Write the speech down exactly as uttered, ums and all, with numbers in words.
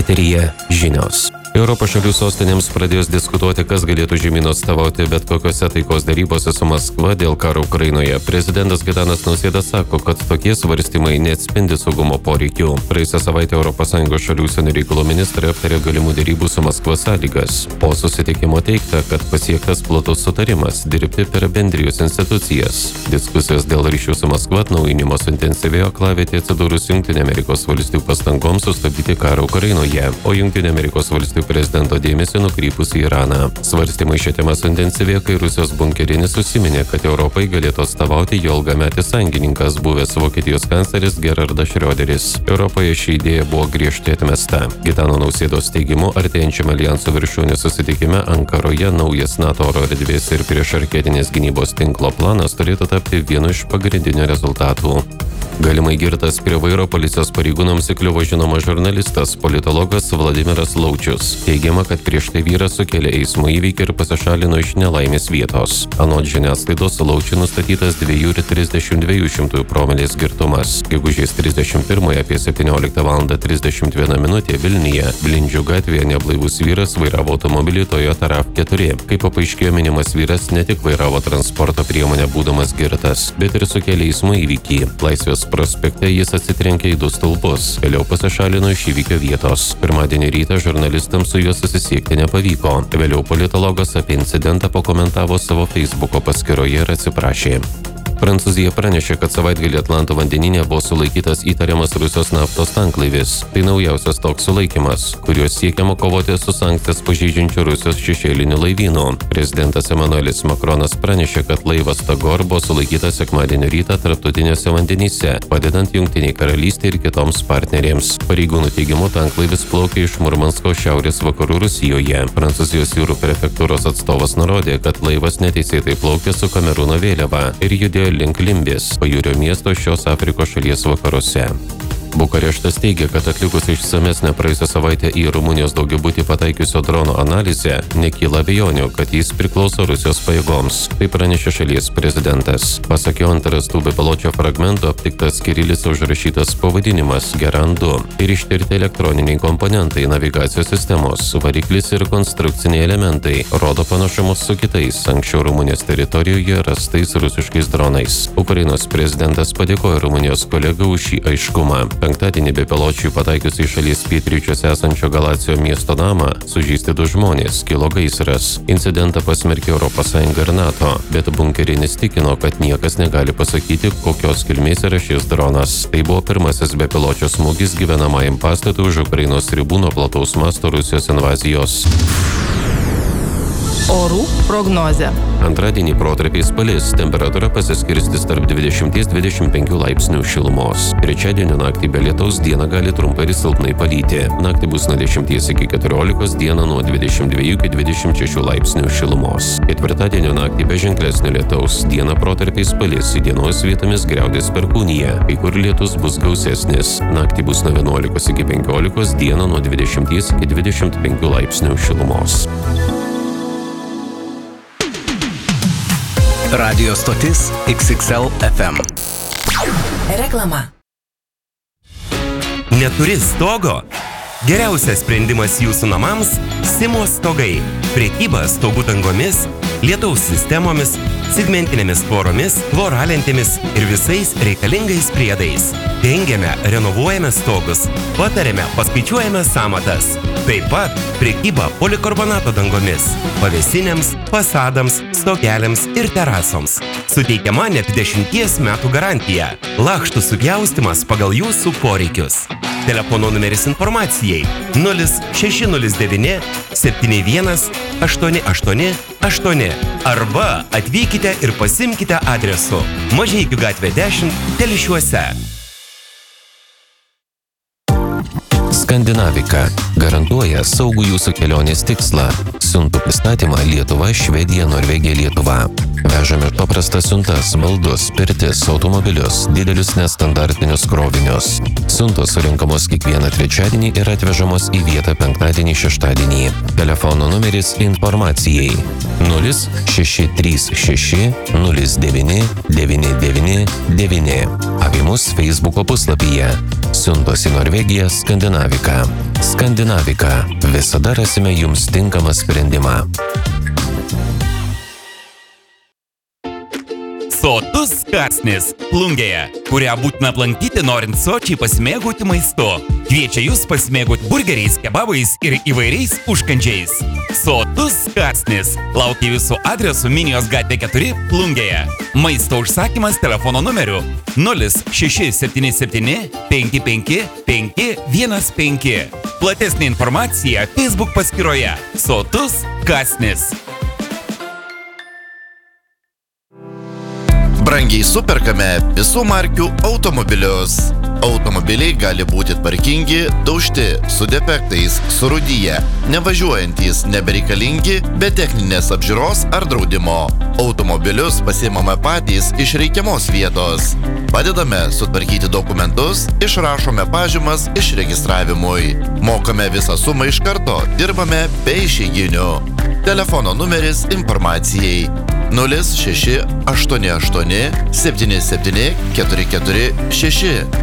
Eteryje žinios. Europos šalių sostinėms pradėjus diskutuoti, kas galėtų žemyn atstovauti bet kokiose taikos darybose su Maskva dėl karo Ukrainoje. Prezidentas Gitanas Nausėda sako, kad tokie svarstymai neatspindi saugumo poreikių. Praėjusią savaitę Europos Sąjungos šalių užsienio reikalų ministrai aptarė galimų darybų su Maskva sąlygas. Po susitikimo teigta, kad pasiektas platus sutarimas dirbti per bendrijos institucijas. Diskusijos dėl ryšių su Maskva atnaujinimo suintensyvėjo aklavietė atsidūrus Jungtinių Amerikos valstijų pastangoms sustabdyti karą Ukrainoje, o Jungtinių Amerikos valstijų prezidento dėmesį nukrypus į Iraną. Svarstymai šią temą suintensyvėjo, kai Rusijos bunkerinis užsiminė, kad Europai galėtų atstovauti jo ilgametis sąjungininkas, buvęs Vokietijos kancleris Gerhardas Schröderis. Europoje ši idėja buvo griežtai atmesta. Gitano Nausėdos teigimu, artėjančiame aljanso viršūnių susitikime Ankaroje naujas NATO oro erdvės ir priešraketinės gynybos tinklo planas turėtų tapti vienu iš pagrindinių rezultatų. Galimai girtas prie vairo policijos pareigūnams įkliuvo žinomas žurnalistas, politologas Vladimiras Laučius. Teigiama, kad prieš tai vyras sukėlė eismo įvykį ir pasišalino iš nelaimės vietos. Anot žiniasklaidos, Laučiui nustatytas dviejų ir trisdešimt dviejų šimtųjų promilės girtumas. Gegužės trisdešimt pirmąją apie septynioliktą valandą trisdešimt viena minutė Vilniuje, Blindžių gatvėje neblaivus vyras vairavo automobilį Toyota RAV keturi. Kaip paaiškėjo, minimas vyras ne tik vairavo transporto priemonę būdamas girtas, bet ir sukėlė eismo įvykį. Laisvės prospekte jis atsitrenkė į du stulpus, vėliau pasišalino iš įvykio vietos. Pirmadienį rytą žurnalistams su juo susisiekti nepavyko. Vėliau politologas apie incidentą pakomentavo savo Facebooko paskyroje ir atsiprašė. Prancūzija pranešė, kad savaitgalį Atlanto vandenyne buvo sulaikytas įtariamas Rusijos naftos tanklaivis. Tai naujausias toks sulaikymas, kuriuo siekiama kovoti su sankcijas pažeidžiančiu Rusijos šešėliniu laivynu. Prezidentas Emanuelis Makronas pranešė, kad laivas Tagor buvo sulaikytas sekmadienio rytą tarptautiniuose vandenyse, padedant Jungtiniai karalystei ir kitoms partneriams. Pareigūnų teigimu, tanklaivis plaukė iš Murmansko šiaurės vakarų Rusijoje. Prancūzijos jūrų prefektūros atstovas nurodė, kad laivas neteisėtai plaukė su Kamerūno vėliava ir judėjo link Limbės, pajūrio miesto šios Afrikos šalies vakaruose. Bukareštas teigia, kad atlikus išsamesnę praėjusią savaitę į Rumunijos daugiabutį pataikiusio drono analizę, nekyla abejonių, kad jis priklauso Rusijos pajėgoms. Tai pranešė šalies prezidentas. Pasak jo, ant rastų bepiločio fragmentų aptiktas kirilica užrašytas pavadinimas Geran du ir ištirti elektroniniai komponentai, navigacijos sistemos, variklis ir konstrukciniai elementai rodo panašumus su kitais anksčiau Rumunijos teritorijoje rastais rusiškais dronais. Ukrainos prezidentas padėkojo Rumunijos kolegai už šį aiškumą. Penktadienį bepiločiui pataikius į šalies pietryčiuose esančio Galacijo miesto namą sužeisti du žmonės, kilo gaisras. Incidentą pasmerkė Europos Sąjunga ir NATO, bet bunkerinis tikino, kad niekas negali pasakyti, kokios kilmės yra šis dronas. Tai buvo pirmasis bepiločio smūgis gyvenamajam pastatui už Ukrainos ribų nuo plataus masto Rusijos invazijos. Orų prognozė. Antradienį protarpiais palis, temperatūra pasiskirstys tarp dvidešimt dvidešimt penkių laipsnių šilumos. Trečiadienio naktį be lietaus dieną gali trumpai ir silpnai palyti. Naktį bus nuo dešimties iki keturiolikos, dieną nuo dvidešimt dviejų iki dvidešimt šešių laipsnių šilumos. Ketvirtadienio naktį be ženklesnio lietaus, dieną protarpiais palis, įdienos vietomis griaudės perkūnija, kai kur lietus bus gausesnis. Naktį bus nuo vienuolikos iki penkiolikos, dieną nuo dvidešimties iki dvidešimt penkių laipsnių šilumos. Radio stotis X X L F M. Reklama. Neturi stogo? Geriausias sprendimas jūsų namams – Simo stogai. Prekyba stogų dangomis, lietaus sistemomis, segmentinėmis tvoromis, voralentėmis ir visais reikalingais priedais. Dengiame, renovuojame stogus, patariame, paskaičiuojame sąmatas. Taip pat prekyba polikarbonato dangomis, pavėsinėms, fasadams, stogeliams ir terasoms. Suteikiama net dešimties metų garantija. Lakštų supjaustymas pagal jūsų poreikius. Telefono numeris informacijai nulis šeši nulis devyni septyni vienas aštuoni aštuoni aštuoni arba atvykite ir pasimkite adresu Mažeikių gatvė dešimt, Telšiuose. Skandinavika garantuoja saugų jūsų kelionės tikslą. Siuntų pristatymą Lietuva, Švedija, Norvegija, Lietuva. Vežame paprastas siuntas, baldus, pirtis, automobilius, didelius nestandartinius krovinius. Siuntos surinkamos kiekvieną trečiadienį ir atvežamos į vietą penktadienį, šeštadienį. Telefono numeris informacijai nulis šeši trys šeši nulis devyni devyni devyni devyni. Apie mus Facebooko puslapyje Siuntos į Norvegiją Skandinavika. Skandinavika. Visada rasime jums tinkamą sprendimą. Sotus kąsnis Plungėje, kurią būtina aplankyti norint sočiai pasimėgauti maistu. Kviečia jūs pasimėgauti burgeriais, kebabais ir įvairiais užkandžiais. Sotus kąsnis laukia jūsų adresu Minijos gatvė keturi Plungėje. Maisto užsakymas telefono numeriu nulis šeši septyni septyni penki penki penki vienas penki. Platesnė informacija Facebook paskyroje Sotus kąsnis. Brangiai superkame visų markių automobilius. Automobiliai gali būti tvarkingi, daužti, su defektais, surūdyję, nevažiuojantys, nebereikalingi, be techninės apžiūros ar draudimo. Automobilius pasiimame patys iš reikiamos vietos. Padedame sutvarkyti dokumentus, išrašome pažymas išregistravimui. Mokame visą sumą iš karto, dirbame be išeiginių. Telefono numeris informacijai nulis šeši aštuoni aštuoni septyni septyni keturi keturi šeši.